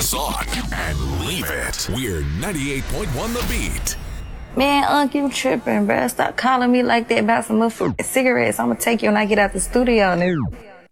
us on and leave it. We're 98.1 The Beat. Man, Unc, you tripping, bruh. Stop calling me like that about some motherfucking cigarettes. I'm gonna take you when I get out the studio, nigga.